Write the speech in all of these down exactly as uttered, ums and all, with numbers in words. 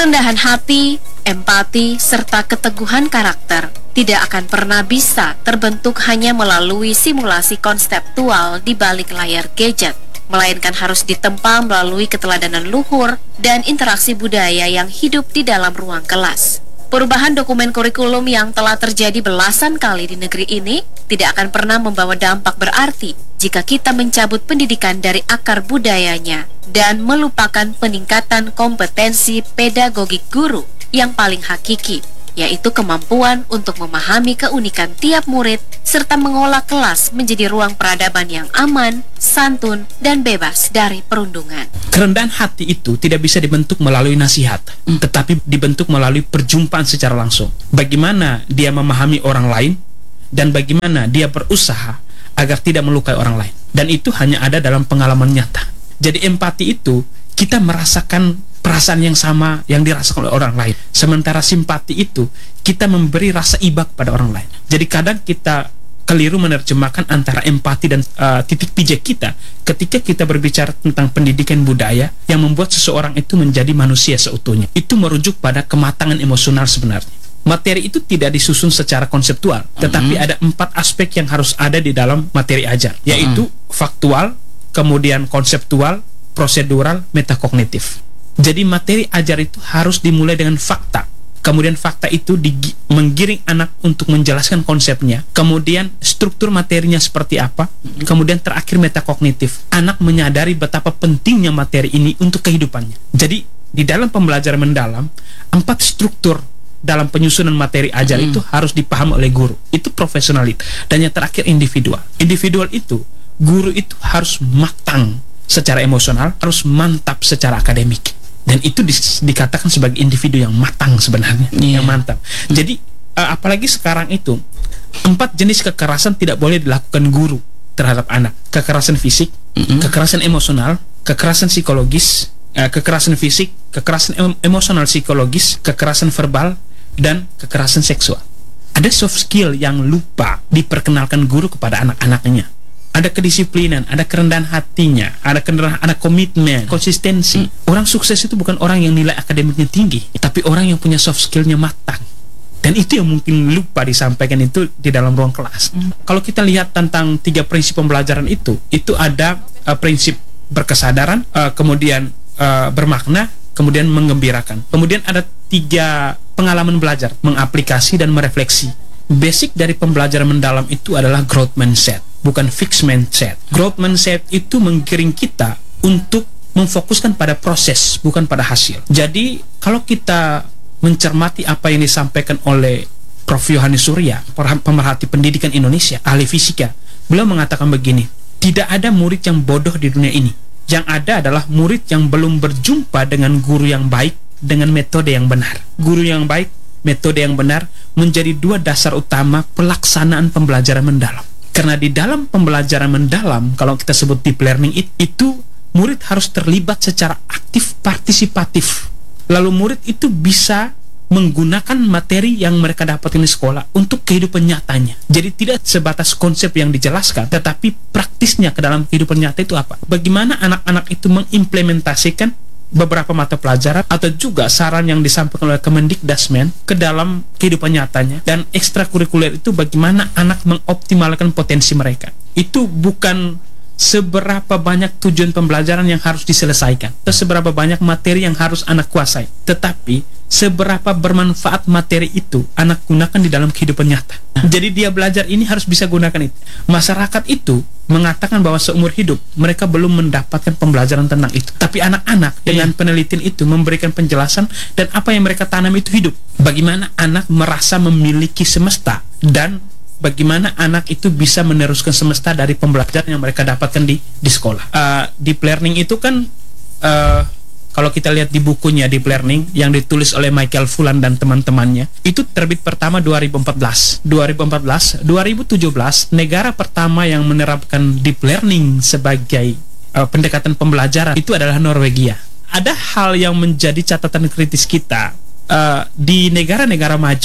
Kerendahan hati, empati, serta keteguhan karakter tidak akan pernah bisa terbentuk hanya melalui simulasi konseptual di balik layar gadget, melainkan harus ditempa melalui keteladanan luhur dan interaksi budaya yang hidup di dalam ruang kelas. Perubahan dokumen kurikulum yang telah terjadi belasan kali di negeri ini tidak akan pernah membawa dampak berarti jika kita mencabut pendidikan dari akar budayanya dan melupakan peningkatan kompetensi pedagogik guru yang paling hakiki, yaitu kemampuan untuk memahami keunikan tiap murid serta mengolah kelas menjadi ruang peradaban yang aman, santun, dan bebas dari perundungan. Kerendahan hati itu tidak bisa dibentuk melalui nasihat, hmm. tetapi dibentuk melalui perjumpaan secara langsung. Bagaimana dia memahami orang lain dan bagaimana dia berusaha agar tidak melukai orang lain. Dan itu hanya ada dalam pengalaman nyata. Jadi empati itu kita merasakan perasaan yang sama yang dirasakan oleh orang lain. Sementara simpati itu kita memberi rasa iba pada orang lain. Jadi kadang kita keliru menerjemahkan antara empati dan uh, titik pijak kita ketika kita berbicara tentang pendidikan budaya yang membuat seseorang itu menjadi manusia seutuhnya. Itu merujuk pada kematangan emosional sebenarnya. Materi itu tidak disusun secara konseptual, tetapi mm-hmm. ada empat aspek yang harus ada di dalam materi ajar, yaitu mm-hmm. faktual, kemudian konseptual, prosedural, metakognitif. Jadi materi ajar itu harus dimulai dengan fakta. Kemudian fakta itu digi- menggiring anak untuk menjelaskan konsepnya. Kemudian struktur materinya seperti apa. Kemudian terakhir metakognitif. Anak menyadari betapa pentingnya materi ini untuk kehidupannya. Jadi di dalam pembelajaran mendalam, empat struktur dalam penyusunan materi ajar mm. itu harus dipahami oleh guru. Itu profesionalit. Dan yang terakhir individual. Individual itu, guru itu harus matang secara emosional, harus mantap secara akademik. Dan itu di, dikatakan sebagai individu yang matang sebenarnya, yeah. yang mantap. Mm. Jadi uh, apalagi sekarang itu empat jenis kekerasan tidak boleh dilakukan guru terhadap anak. Kekerasan fisik, mm-hmm. kekerasan emosional, kekerasan psikologis, uh, kekerasan fisik, kekerasan em- emosional psikologis, kekerasan verbal, dan kekerasan seksual. Ada soft skill yang lupa diperkenalkan guru kepada anak-anaknya. Ada kedisiplinan, ada kerendahan hatinya, ada kerendahan, ada komitmen, konsistensi. Hmm. Orang sukses itu bukan orang yang nilai akademiknya tinggi, tapi orang yang punya soft skillnya matang. Dan itu yang mungkin lupa disampaikan itu di dalam ruang kelas. Hmm. Kalau kita lihat tentang tiga prinsip pembelajaran itu, itu ada uh, prinsip berkesadaran, uh, kemudian uh, bermakna, kemudian menggembirakan. Kemudian ada tiga pengalaman belajar, mengaplikasi dan merefleksi. Basic dari pembelajaran mendalam itu adalah growth mindset, bukan fixed mindset. Growth mindset itu menggiring kita untuk memfokuskan pada proses, bukan pada hasil. Jadi kalau kita mencermati apa yang disampaikan oleh Profesor Yohanes Surya, pemerhati pendidikan Indonesia, ahli fisika, beliau mengatakan begini, tidak ada murid yang bodoh di dunia ini. Yang ada adalah murid yang belum berjumpa dengan guru yang baik dengan metode yang benar. Guru yang baik, metode yang benar menjadi dua dasar utama pelaksanaan pembelajaran mendalam. Karena di dalam pembelajaran mendalam, kalau kita sebut deep learning it, itu murid harus terlibat secara aktif partisipatif. Lalu murid itu bisa menggunakan materi yang mereka dapatkan di sekolah untuk kehidupan nyatanya. Jadi tidak sebatas konsep yang dijelaskan, tetapi praktisnya ke dalam kehidupan nyata itu apa? Bagaimana anak-anak itu mengimplementasikan beberapa mata pelajaran atau juga saran yang disampaikan oleh Kemendikdasmen ke dalam kehidupan nyatanya. Dan ekstrakurikuler itu bagaimana anak mengoptimalkan potensi mereka. Itu bukan seberapa banyak tujuan pembelajaran yang harus diselesaikan atau seberapa banyak materi yang harus anak kuasai, tetapi seberapa bermanfaat materi itu anak gunakan di dalam kehidupan nyata. Jadi dia belajar ini harus bisa gunakan itu. Masyarakat itu mengatakan bahwa seumur hidup mereka belum mendapatkan pembelajaran tentang itu, tapi anak-anak dengan penelitian itu memberikan penjelasan dan apa yang mereka tanam itu hidup. Bagaimana anak merasa memiliki semesta dan bagaimana anak itu bisa meneruskan semesta dari pembelajaran yang mereka dapatkan di di sekolah. Uh, deep learning itu kan uh, kalau kita lihat di bukunya Deep Learning yang ditulis oleh Michael Fullan dan teman-temannya, itu terbit pertama dua ribu empat belas. dua ribu empat belas, dua ribu tujuh belas negara pertama yang menerapkan deep learning sebagai uh, pendekatan pembelajaran itu adalah Norwegia. Ada hal yang menjadi catatan kritis kita uh, di negara-negara maju.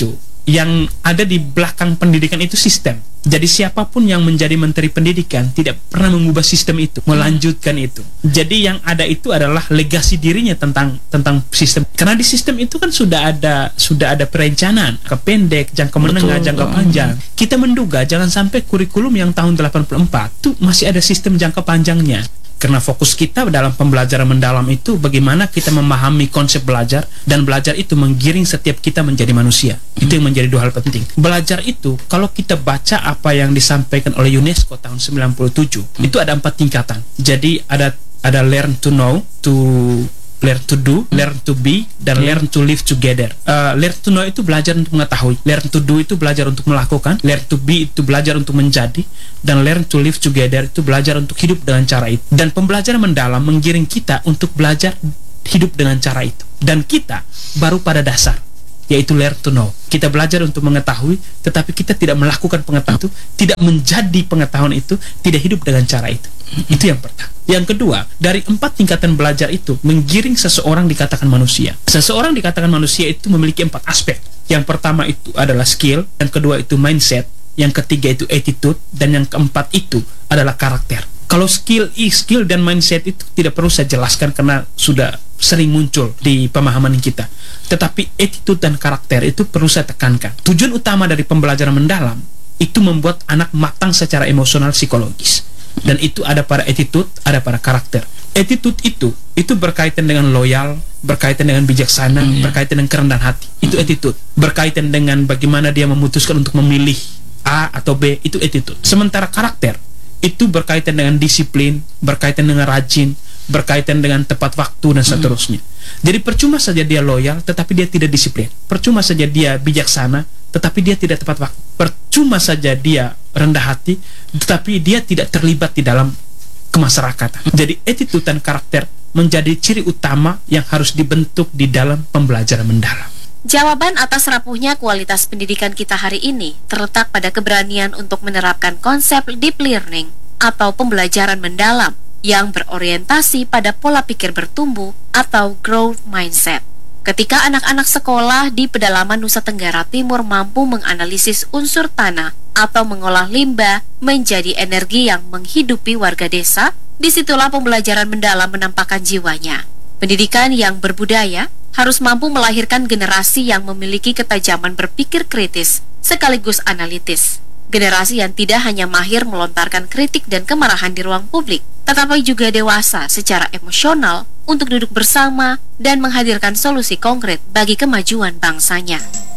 yang ada di belakang pendidikan itu sistem. Jadi siapapun yang menjadi menteri pendidikan tidak pernah mengubah sistem itu, melanjutkan itu. Jadi yang ada itu adalah legasi dirinya tentang tentang sistem. Karena di sistem itu kan sudah ada sudah ada perencanaan, jangka pendek, jangka menengah, Betul. jangka panjang. Kita menduga jangan sampai kurikulum yang tahun delapan puluh empat itu masih ada sistem jangka panjangnya. Karena fokus kita dalam pembelajaran mendalam itu bagaimana kita memahami konsep belajar, dan belajar itu menggiring setiap kita menjadi manusia. Itu yang menjadi dua hal penting. Belajar itu kalau kita baca apa yang disampaikan oleh UNESCO tahun sembilan puluh tujuh, itu ada empat tingkatan. Jadi ada ada learn to know, to learn to do, learn to be, dan learn to live together. Uh, learn to know itu belajar untuk mengetahui, learn to do itu belajar untuk melakukan, learn to be itu belajar untuk menjadi, dan learn to live together itu belajar untuk hidup dengan cara itu. Dan pembelajaran mendalam menggiring kita untuk belajar hidup dengan cara itu. Dan kita baru pada dasar, yaitu learn to know. Kita belajar untuk mengetahui, tetapi kita tidak melakukan pengetahuan itu, tidak menjadi pengetahuan itu, tidak hidup dengan cara itu. Itu yang pertama. Yang kedua, dari empat tingkatan belajar itu menggiring seseorang dikatakan manusia. Seseorang dikatakan manusia itu memiliki empat aspek. Yang pertama itu adalah skill, yang kedua itu mindset, yang ketiga itu attitude, dan yang keempat itu adalah karakter. Kalau skill, skill dan mindset itu tidak perlu saya jelaskan karena sudah sering muncul di pemahaman kita. Tetapi attitude dan karakter itu perlu saya tekankan. Tujuan utama dari pembelajaran mendalam itu membuat anak matang secara emosional psikologis. Dan itu ada pada attitude, ada pada karakter. Attitude itu itu berkaitan dengan loyal, berkaitan dengan bijaksana, mm, yeah. berkaitan dengan kerendahan hati. Itu attitude. Berkaitan dengan bagaimana dia memutuskan untuk memilih A atau B, itu attitude. Sementara karakter itu berkaitan dengan disiplin, berkaitan dengan rajin, berkaitan dengan tepat waktu, dan seterusnya. Jadi percuma saja dia loyal tetapi dia tidak disiplin. Percuma saja dia bijaksana tetapi dia tidak tepat waktu. Percuma saja dia rendah hati tetapi dia tidak terlibat di dalam kemasyarakatan. Jadi attitude dan karakter menjadi ciri utama yang harus dibentuk di dalam pembelajaran mendalam. Jawaban atas rapuhnya kualitas pendidikan kita hari ini terletak pada keberanian untuk menerapkan konsep deep learning atau pembelajaran mendalam yang berorientasi pada pola pikir bertumbuh atau growth mindset. Ketika anak-anak sekolah di pedalaman Nusa Tenggara Timur mampu menganalisis unsur tanah atau mengolah limbah menjadi energi yang menghidupi warga desa, disitulah pembelajaran mendalam menampakkan jiwanya. Pendidikan yang berbudaya harus mampu melahirkan generasi yang memiliki ketajaman berpikir kritis sekaligus analitis. Generasi yang tidak hanya mahir melontarkan kritik dan kemarahan di ruang publik, tetapi juga dewasa secara emosional untuk duduk bersama dan menghadirkan solusi konkret bagi kemajuan bangsanya.